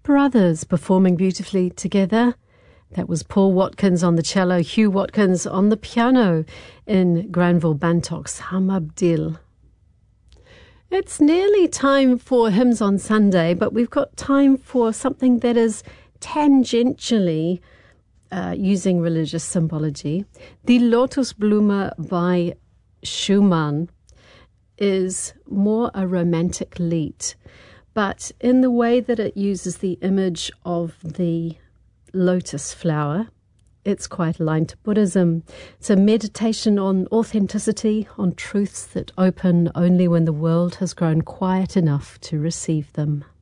brothers performing beautifully together. That was Paul Watkins on the cello, Hugh Watkins on the piano in Granville Bantok's Hamabdil. It's nearly time for Hymns on Sunday, but we've got time for something that is tangentially using religious symbology. Die Lotusblume by Schumann is more a romantic lied, but in the way that it uses the image of the lotus flower, it's quite aligned to Buddhism. It's a meditation on authenticity, on truths that open only when the world has grown quiet enough to receive them.